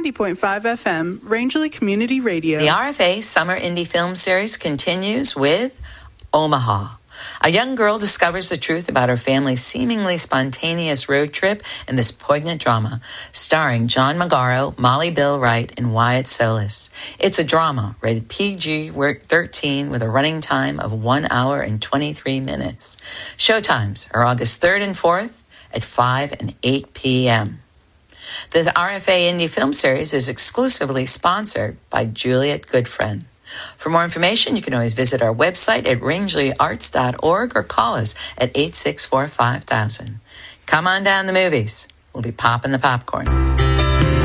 90.5 FM, Rangeley Community Radio. The RFA Summer Indie Film Series continues with Omaha. A young girl discovers the truth about her family's seemingly spontaneous road trip in this poignant drama, starring John Magaro, Molly Bill Wright, and Wyatt Solis. It's a drama, rated PG-13, with a running time of 1 hour and 23 minutes. Showtimes are August 3rd and 4th at 5 and 8 p.m. The RFA Indie Film Series is exclusively sponsored by Juliet Goodfriend. For more information, you can always visit our website at rangeleyarts.org or call us at 864-5000. Come on down to the movies. We'll be popping the popcorn.